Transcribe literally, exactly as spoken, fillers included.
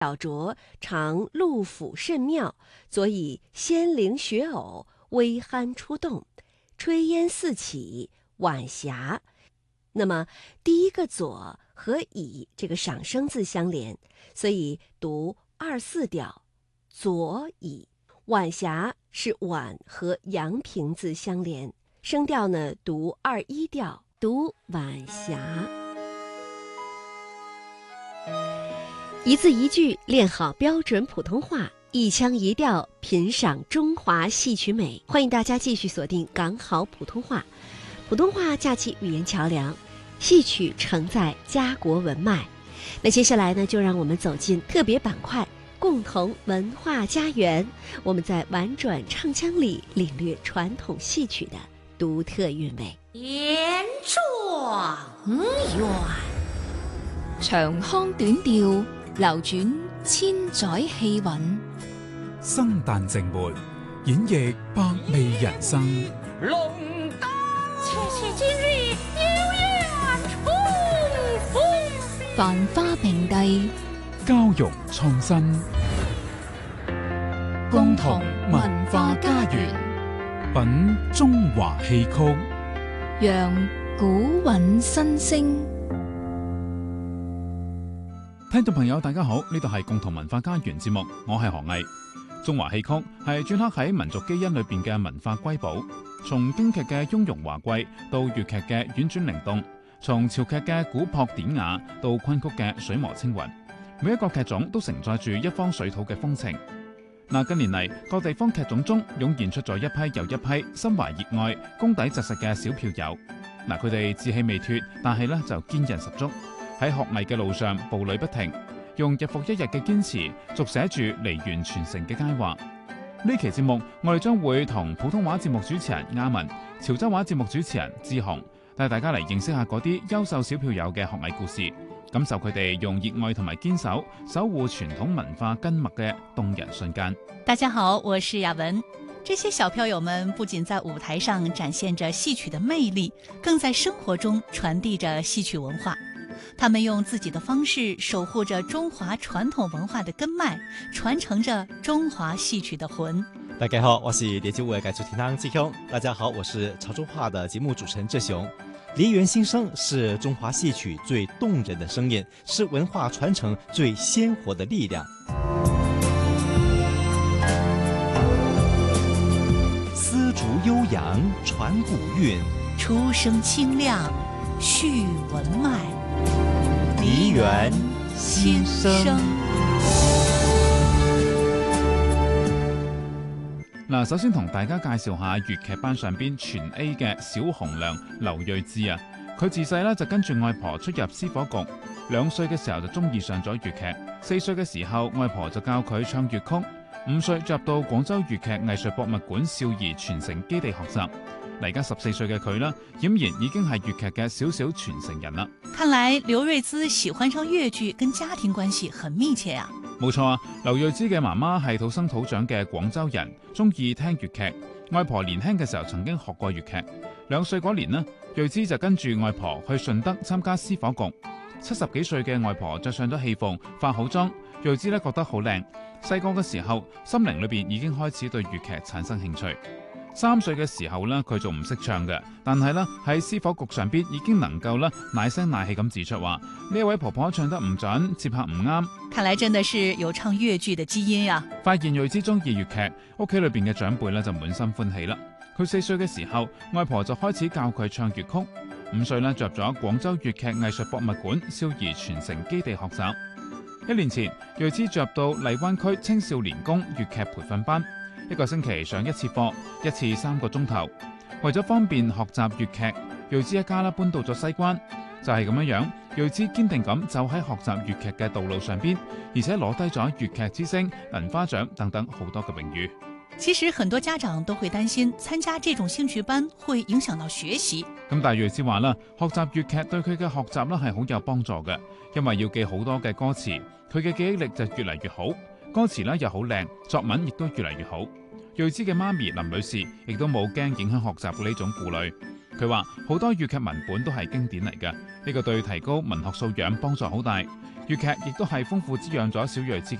小酌常陆府甚妙，佐以仙灵雪藕，微酣出动，炊烟四起，晚霞。那么第一个左和乙这个赏声字相连，所以读二四调，左乙。晚霞是晚和阳平字相连，声调呢读二一调，读晚霞。一字一句练好标准普通话，一腔一调品赏中华戏曲美。欢迎大家继续锁定港好普通话，普通话架起语言桥梁，戏曲承载家国文脉。那接下来呢，就让我们走进特别板块，共同文化家园。我们在婉转唱腔里领略传统戏曲的独特韵味。 言状元， 長腔短調，流轉千載氣韻。 生旦淨末，演繹百味人生。 龍燈切切今日有緣重逢， 繁花並蒂， 交融創新，共同文化家園，品中華戲曲， 讓古韻新聲。 聽眾朋友大家好，呢度係共同文化家園節目，我係何毅。中華戲曲係鐫刻喺民族基因裏邊嘅文化瑰寶，從京劇嘅雍容華貴到粵劇嘅婉轉靈動，從潮劇嘅古樸典雅到昆曲嘅水磨青雲，每一個劇種都承載住一方水土嘅風情。嗱，近年嚟各地方劇種中湧現出咗一批又一批心懷熱愛、功底紮實嘅小票友。嗱，佢哋志氣未脫，但係咧就堅韌十足，喺學藝嘅路上步履不停，用日復一日嘅堅持，續寫住梨園傳承嘅佳話。呢期節目我哋將會同普通話節目主持人亞文、潮州話節目主持人志雄帶大家嚟認識下嗰啲優秀小票友嘅學藝故事，感受佢哋用熱愛同埋堅守守護傳統文化根脈嘅動人瞬間。 大家好，我是亞文。這些小票友們不僅在舞台上展現着戲曲的魅力，更在生活中傳遞着戲曲文化。他們用自己的方式守護着中華傳統文化的根脈，傳承着中華戲曲的魂。 大家好，我是蝶之舞嘅主持人志雄。大家好，我是潮州話的節目主持人志雄。梨園新聲是中華戲曲最動人的聲音，是文化傳承最鮮活的力量。絲竹悠揚傳古韻， 出聲清亮續文脈。 梨園新聲。 嗱，首先同大家介紹下粵劇班上邊全 A 嘅小紅娘劉瑞芝啊。佢自細咧就跟住外婆出入絲火局，兩歲嘅時候就中意上咗粵劇，四歲嘅時候外婆就教佢唱粵曲，五歲入到廣州粵劇藝術博物館少兒傳承基地學習。嗱，而家十四歲嘅佢啦，儼然已經係粵劇嘅小小傳承人啦。 看來劉瑞芝喜歡上粵劇跟家庭關係很密切啊。 冇錯啊，劉瑞芝嘅媽媽係土生土長嘅廣州人，中意聽粵劇。外婆年輕嘅時候曾經學過粵劇，兩歲嗰年呢，瑞芝就跟住外婆去順德參加絲火局。七十幾歲嘅外婆着上咗戲服，化好妝，瑞芝咧覺得好靚。細個嘅時候，心靈裏邊已經開始對粵劇產生興趣。三歲嘅時候呢，佢仲唔識唱嘅，但係呢，喺絲火局上邊已經能夠呢奶聲奶氣咁指出話呢位婆婆唱得唔準，接拍唔啱。 看來真的是有唱粵劇的基因啊！ 發現瑞芝中意粵劇，屋企裏邊嘅長輩呢就滿心歡喜啦。佢四歲嘅時候，外婆就開始教佢唱粵曲。五歲呢，入咗廣州粵劇藝術博物館少兒傳承基地學習。一年前，瑞芝入到荔灣區青少年宮粵劇培訓班。一個星期上一次課，一次三個鐘頭。為咗方便學習粵劇，瑞芝一家啦搬到咗西關。就係咁樣樣，瑞芝堅定咁走喺學習粵劇嘅道路上邊，而且攞低咗粵劇之星、銀花獎等等好多嘅榮譽。 其實很多家長都會擔心參加這種興趣班會影響到學習。 咁但係瑞芝話啦，學習粵劇對佢嘅學習啦係好有幫助嘅，因為要記好多嘅歌詞，佢嘅記憶力就越嚟越好，歌詞咧又好靚，作文亦都越嚟越好。瑞芝嘅媽咪林女士亦都冇驚影響學習嘅呢種顧慮。佢話好多粵劇文本都係經典嚟嘅，呢個對提高文學素養幫助好大。 粵劇亦都係豐富滋養咗小睿之